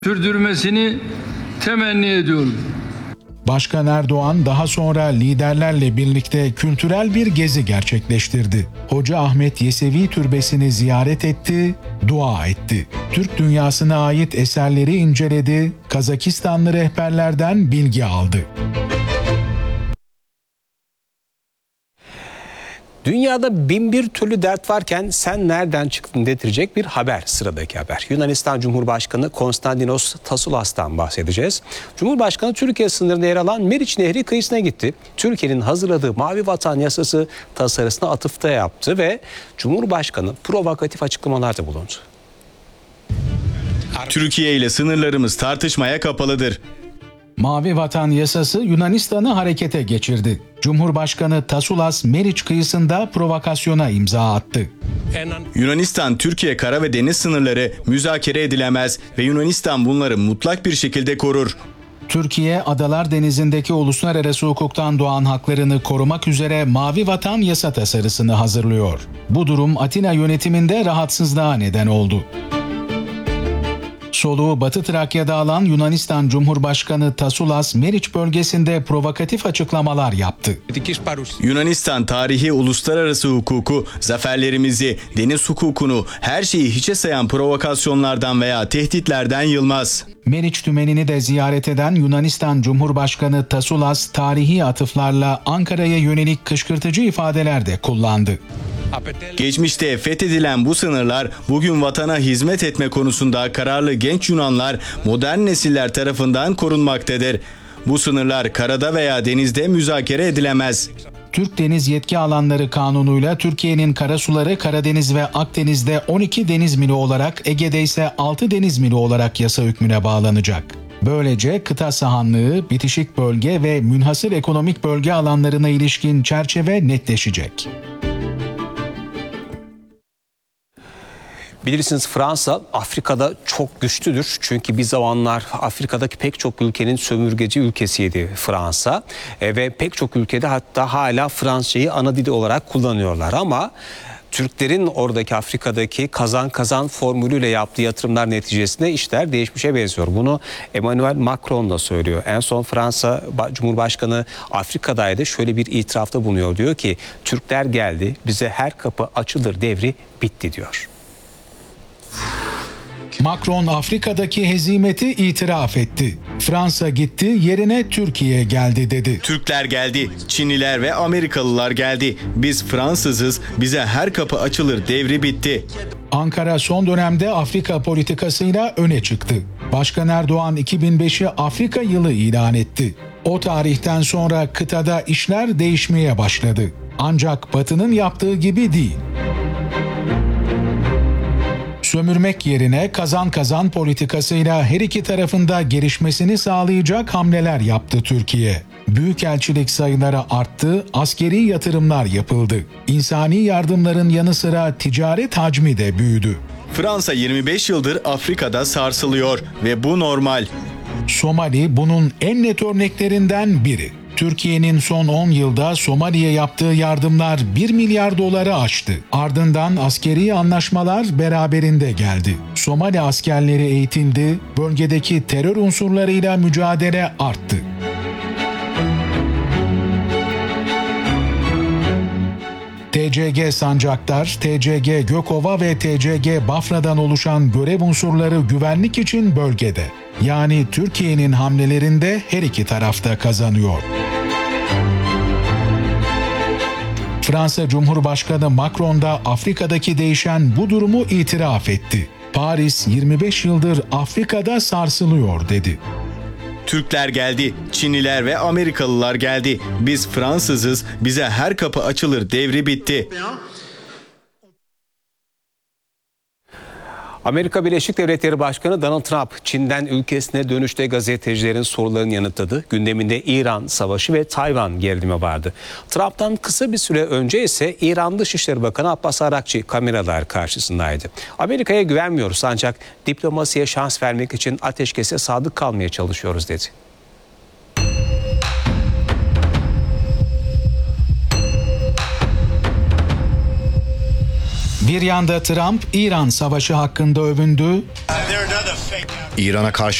sürdürmesini temenni ediyorum. Başkan Erdoğan daha sonra liderlerle birlikte kültürel bir gezi gerçekleştirdi. Hoca Ahmet Yesevi Türbesi'ni ziyaret etti, dua etti. Türk dünyasına ait eserleri inceledi, Kazakistanlı rehberlerden bilgi aldı. Dünyada bin bir türlü dert varken sen nereden çıktın dedirtecek bir haber, sıradaki haber. Yunanistan Cumhurbaşkanı Konstantinos Tassoulas'tan bahsedeceğiz. Cumhurbaşkanı Türkiye sınırında yer alan Meriç Nehri kıyısına gitti. Türkiye'nin hazırladığı Mavi Vatan Yasası tasarısına atıfta yaptı ve Cumhurbaşkanı provokatif açıklamalarda bulundu. Türkiye ile sınırlarımız tartışmaya kapalıdır. Mavi Vatan Yasası Yunanistan'ı harekete geçirdi. Cumhurbaşkanı Tassoulas Meriç kıyısında provokasyona imza attı. Yunanistan, Türkiye kara ve deniz sınırları müzakere edilemez ve Yunanistan bunları mutlak bir şekilde korur. Türkiye, Adalar Denizi'ndeki uluslararası hukuktan doğan haklarını korumak üzere Mavi Vatan Yasa tasarısını hazırlıyor. Bu durum Atina yönetiminde rahatsızlığa neden oldu. Soluğu Batı Trakya'da alan Yunanistan Cumhurbaşkanı Tassoulas, Meriç bölgesinde provokatif açıklamalar yaptı. Yunanistan tarihi uluslararası hukuku, zaferlerimizi, deniz hukukunu, her şeyi hiçe sayan provokasyonlardan veya tehditlerden yılmaz. Meriç tümenini de ziyaret eden Yunanistan Cumhurbaşkanı Tassoulas, tarihi atıflarla Ankara'ya yönelik kışkırtıcı ifadeler de kullandı. Geçmişte fethedilen bu sınırlar bugün vatana hizmet etme konusunda kararlı genç Yunanlar, modern nesiller tarafından korunmaktadır. Bu sınırlar karada veya denizde müzakere edilemez. Türk Deniz Yetki Alanları Kanunu'yla Türkiye'nin karasuları Karadeniz ve Akdeniz'de 12 deniz mili olarak, Ege'de ise 6 deniz mili olarak yasa hükmüne bağlanacak. Böylece kıta sahanlığı, bitişik bölge ve münhasır ekonomik bölge alanlarına ilişkin çerçeve netleşecek. Bilirsiniz Fransa Afrika'da çok güçlüdür. Çünkü bir zamanlar Afrika'daki pek çok ülkenin sömürgeci ülkesiydi Fransa. Ve pek çok ülkede hatta hala Fransızcayı ana dili olarak kullanıyorlar. Ama Türklerin oradaki Afrika'daki kazan kazan formülüyle yaptığı yatırımlar neticesinde işler değişmişe benziyor. Bunu Emmanuel Macron da söylüyor. En son Fransa Cumhurbaşkanı Afrika'daydı, şöyle bir itirafta bulunuyor. Diyor ki Türkler geldi, bize her kapı açılır devri bitti diyor. Macron Afrika'daki hezimeti itiraf etti. Fransa gitti, yerine Türkiye geldi dedi. Türkler geldi, Çinliler ve Amerikalılar geldi. Biz Fransızız, bize her kapı açılır devri bitti. Ankara son dönemde Afrika politikasıyla öne çıktı. Başkan Erdoğan 2005'i Afrika yılı ilan etti. O tarihten sonra kıtada işler değişmeye başladı. Ancak Batı'nın yaptığı gibi değil. Sömürmek yerine kazan kazan politikasıyla her iki tarafında gelişmesini sağlayacak hamleler yaptı Türkiye. Büyükelçilik sayıları arttı, askeri yatırımlar yapıldı. İnsani yardımların yanı sıra ticaret hacmi de büyüdü. Fransa 25 yıldır Afrika'da sarsılıyor ve bu normal. Somali bunun en net örneklerinden biri. Türkiye'nin son 10 yılda Somali'ye yaptığı yardımlar 1 milyar doları aştı. Ardından askeri anlaşmalar beraberinde geldi. Somali askerleri eğitildi, bölgedeki terör unsurlarıyla mücadele arttı. TCG Sancaktar, TCG Gökova ve TCG Bafra'dan oluşan görev unsurları güvenlik için bölgede. Yani Türkiye'nin hamlelerinde her iki tarafta kazanıyor. Fransa Cumhurbaşkanı Macron da Afrika'daki değişen bu durumu itiraf etti. Paris 25 yıldır Afrika'da sarsılıyor dedi. Türkler geldi, Çinliler ve Amerikalılar geldi. Biz Fransızız, bize her kapı açılır devri bitti. Amerika Birleşik Devletleri Başkanı Donald Trump, Çin'den ülkesine dönüşte gazetecilerin sorularını yanıtladı. Gündeminde İran savaşı ve Tayvan gerilimi vardı. Trump'tan kısa bir süre önce ise İran Dışişleri Bakanı Abbas Arakçı kameralar karşısındaydı. Amerika'ya güvenmiyoruz ancak diplomasiye şans vermek için ateşkese sadık kalmaya çalışıyoruz dedi. Bir yanda Trump, İran savaşı hakkında övündü. İran'a karşı